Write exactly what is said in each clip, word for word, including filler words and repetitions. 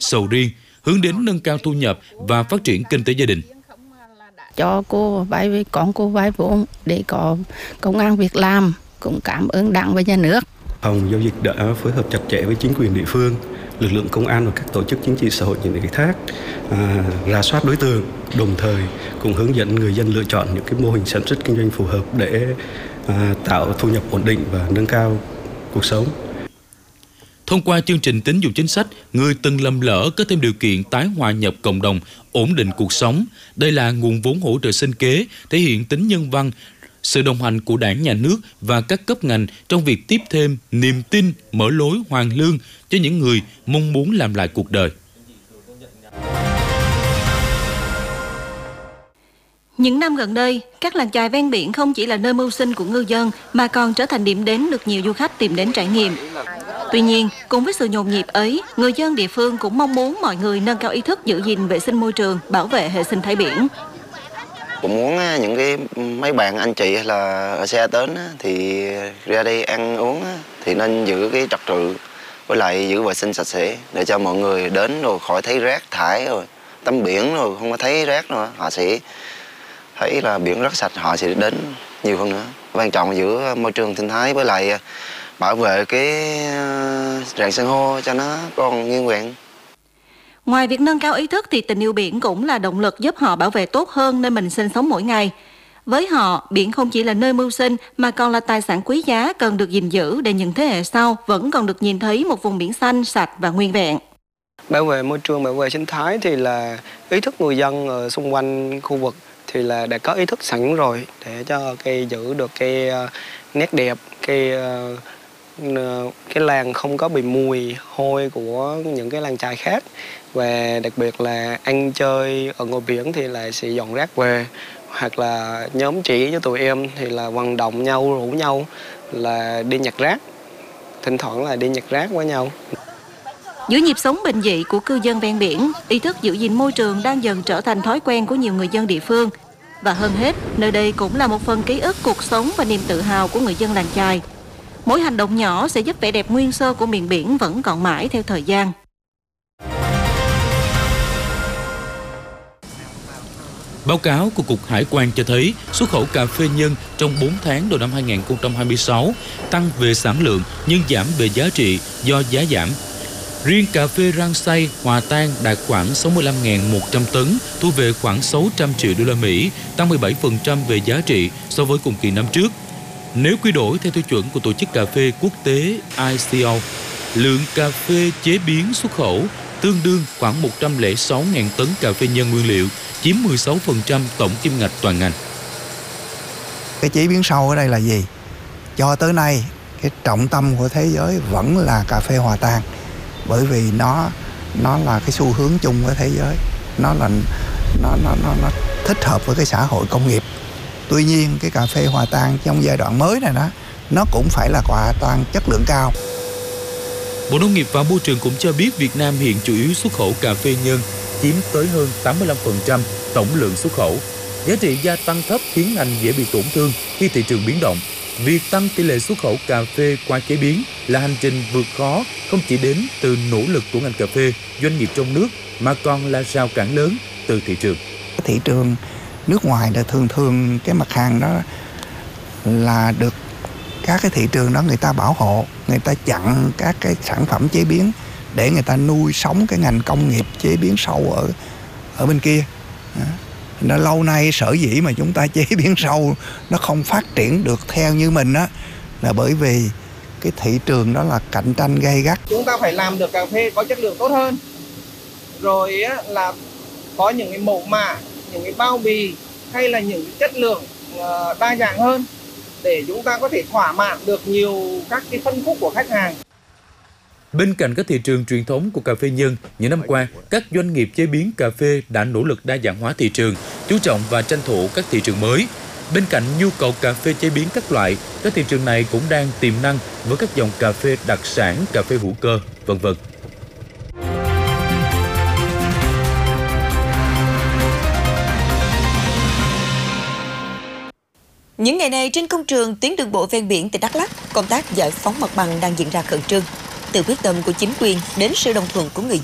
sầu riêng, hướng đến nâng cao thu nhập và phát triển kinh tế gia đình. Cho cô vay với con cô vay vốn để có công ăn việc làm, cũng cảm ơn Đảng và Nhà nước. Phòng giao dịch đã phối hợp chặt chẽ với chính quyền địa phương, lực lượng công an và các tổ chức chính trị xã hội những cái khác, à, rà soát đối tượng, đồng thời cũng hướng dẫn người dân lựa chọn những cái mô hình sản xuất kinh doanh phù hợp để à, tạo thu nhập ổn định và nâng cao cuộc sống. Thông qua chương trình tín dụng chính sách, người từng lầm lỡ có thêm điều kiện tái hòa nhập cộng đồng, ổn định cuộc sống. Đây là nguồn vốn hỗ trợ sinh kế, thể hiện tính nhân văn, sự đồng hành của Đảng, Nhà nước và các cấp ngành trong việc tiếp thêm niềm tin, mở lối hoàn lương cho những người mong muốn làm lại cuộc đời. Những năm gần đây, các làng chài ven biển không chỉ là nơi mưu sinh của ngư dân mà còn trở thành điểm đến được nhiều du khách tìm đến trải nghiệm. Tuy nhiên, cùng với sự nhộn nhịp ấy, người dân địa phương cũng mong muốn mọi người nâng cao ý thức giữ gìn vệ sinh môi trường, bảo vệ hệ sinh thái biển. Cũng muốn những cái mấy bạn anh chị hay là ở xe đến thì ra đây ăn uống thì nên giữ cái trật tự với lại giữ vệ sinh sạch sẽ để cho mọi người đến rồi khỏi thấy rác thải rồi tắm biển rồi không có thấy rác nữa, họ sẽ thấy là biển rất sạch, họ sẽ đến nhiều hơn nữa. Quan trọng là giữ môi trường sinh thái với lại bảo vệ cái rạn san hô cho nó còn nguyên vẹn. Ngoài việc nâng cao ý thức thì tình yêu biển cũng là động lực giúp họ bảo vệ tốt hơn nơi mình sinh sống mỗi ngày. Với họ, biển không chỉ là nơi mưu sinh mà còn là tài sản quý giá cần được gìn giữ để những thế hệ sau vẫn còn được nhìn thấy một vùng biển xanh, sạch và nguyên vẹn. Bảo vệ môi trường, bảo vệ sinh thái thì là ý thức người dân ở xung quanh khu vực thì là đã có ý thức sẵn rồi để cho cây giữ được cái nét đẹp, cái cái làng không có bị mùi hôi của những cái làng chài khác. Và đặc biệt là ăn chơi ở ngoài biển thì lại sẽ dọn rác về, hoặc là nhóm chị với tụi em thì là vận động nhau, rủ nhau là đi nhặt rác, thỉnh thoảng là đi nhặt rác với nhau. Giữa nhịp sống bình dị của cư dân ven biển, ý thức giữ gìn môi trường đang dần trở thành thói quen của nhiều người dân địa phương. Và hơn hết, nơi đây cũng là một phần ký ức cuộc sống và niềm tự hào của người dân làng chài. Mỗi hành động nhỏ sẽ giúp vẻ đẹp nguyên sơ của miền biển vẫn còn mãi theo thời gian. Báo cáo của Cục Hải quan cho thấy xuất khẩu cà phê nhân trong bốn tháng đầu năm hai nghìn không trăm hai mươi sáu tăng về sản lượng nhưng giảm về giá trị do giá giảm. Riêng cà phê rang xay hòa tan đạt khoảng sáu mươi lăm nghìn một trăm tấn, thu về khoảng sáu trăm triệu đô la Mỹ, tăng mười bảy phần trăm về giá trị so với cùng kỳ năm trước. Nếu quy đổi theo tiêu chuẩn của Tổ chức Cà phê Quốc tế I C O, lượng cà phê chế biến xuất khẩu tương đương khoảng một trăm lẻ sáu nghìn tấn cà phê nhân nguyên liệu, chiếm mười sáu phần trăm tổng kim ngạch toàn ngành. Cái chế biến sâu ở đây là gì? Cho tới nay, cái trọng tâm của thế giới vẫn là cà phê hòa tan, bởi vì nó nó là cái xu hướng chung của thế giới, nó là nó nó nó, nó thích hợp với cái xã hội công nghiệp. Tuy nhiên cái cà phê hòa tan trong giai đoạn mới này đó, nó cũng phải là hòa tan chất lượng cao. Bộ Nông nghiệp và Môi trường cũng cho biết Việt Nam hiện chủ yếu xuất khẩu cà phê nhân, chiếm tới hơn tám mươi lăm phần trăm tổng lượng xuất khẩu. Giá trị gia tăng thấp khiến ngành dễ bị tổn thương khi thị trường biến động. Việc tăng tỷ lệ xuất khẩu cà phê qua chế biến là hành trình vượt khó không chỉ đến từ nỗ lực của ngành cà phê, doanh nghiệp trong nước mà còn là rào cản lớn từ thị trường. Thị trường nước ngoài là thường thường cái mặt hàng đó là được các cái thị trường đó người ta bảo hộ, người ta chặn các cái sản phẩm chế biến để người ta nuôi sống cái ngành công nghiệp chế biến sâu ở ở bên kia. Nó lâu nay sở dĩ mà chúng ta chế biến sâu nó không phát triển được theo như mình á, là bởi vì cái thị trường đó là cạnh tranh gay gắt. Chúng ta phải làm được cà phê có chất lượng tốt hơn, rồi á, là có những cái mẫu mã, những cái bao bì hay là những cái chất lượng uh, đa dạng hơn để chúng ta có thể thỏa mãn được nhiều các cái phân khúc của khách hàng. Bên cạnh các thị trường truyền thống của cà phê nhân, những năm qua, các doanh nghiệp chế biến cà phê đã nỗ lực đa dạng hóa thị trường, chú trọng và tranh thủ các thị trường mới. Bên cạnh nhu cầu cà phê chế biến các loại, các thị trường này cũng đang tiềm năng với các dòng cà phê đặc sản, cà phê hữu cơ, vân vân. Những ngày này trên công trường tuyến đường bộ ven biển tỉnh Đắk Lắk, công tác giải phóng mặt bằng đang diễn ra khẩn trương. Từ quyết tâm của chính quyền đến sự đồng thuận của người dân,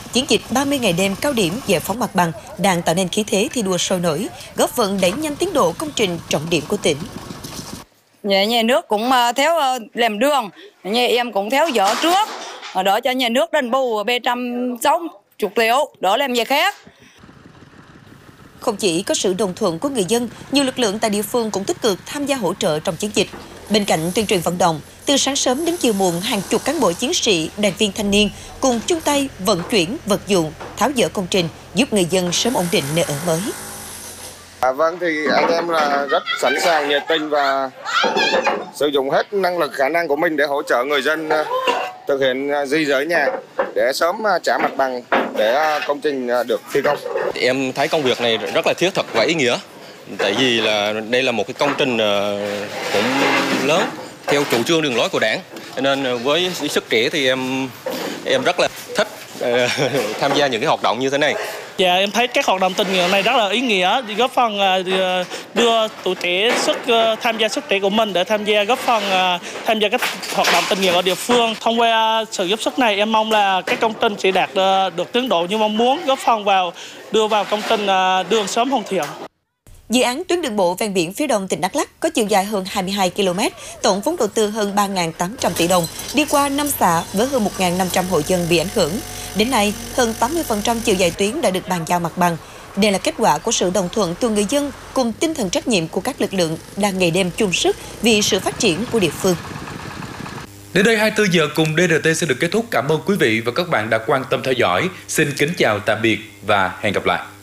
chiến dịch ba mươi ngày đêm cao điểm giải phóng mặt bằng đang tạo nên khí thế thi đua sôi nổi, góp phần đẩy nhanh tiến độ công trình trọng điểm của tỉnh. Nhà, nhà nước cũng theo làm đường, nhà em cũng theo dỡ trước, đỡ cho nhà nước đền bù ba trăm sáu mươi triệu, đỡ làm gì khác. Không chỉ có sự đồng thuận của người dân, nhiều lực lượng tại địa phương cũng tích cực tham gia hỗ trợ trong chiến dịch. Bên cạnh tuyên truyền vận động, từ sáng sớm đến chiều muộn, hàng chục cán bộ chiến sĩ, đoàn viên thanh niên cùng chung tay vận chuyển vật dụng, tháo dỡ công trình, giúp người dân sớm ổn định nơi ở mới. À, vâng, thì anh em là rất sẵn sàng, nhiệt tình và sử dụng hết năng lực khả năng của mình để hỗ trợ người dân thực hiện di dời nhà để sớm trả mặt bằng để công trình được thi công. Em thấy công việc này rất là thiết thực và ý nghĩa, tại vì là đây là một cái công trình cũng lớn theo chủ trương đường lối của Đảng, nên với sức trẻ thì em em rất là thích uh, tham gia những cái hoạt động như thế này. Dạ, em thấy các hoạt động tình nguyện này rất là ý nghĩa, góp phần đưa tuổi trẻ sức tham gia sức trẻ của mình để tham gia góp phần tham gia các hoạt động tình nguyện ở địa phương. Thông qua sự giúp sức này, em mong là các công trình sẽ đạt được tiến độ như mong muốn, góp phần vào đưa vào công trình đường sớm hoàn thiện. Dự án tuyến đường bộ ven biển phía đông tỉnh Đắk Lắk có chiều dài hơn hai mươi hai ki lô mét, tổng vốn đầu tư hơn ba nghìn tám trăm tỷ đồng, đi qua năm xã với hơn một nghìn năm trăm hộ dân bị ảnh hưởng. Đến nay, hơn tám mươi phần trăm chiều dài tuyến đã được bàn giao mặt bằng. Đây là kết quả của sự đồng thuận từ người dân cùng tinh thần trách nhiệm của các lực lượng đang ngày đêm chung sức vì sự phát triển của địa phương. Đến đây hai mươi tư giờ cùng đê rờ tê sẽ được kết thúc. Cảm ơn quý vị và các bạn đã quan tâm theo dõi. Xin kính chào tạm biệt và hẹn gặp lại.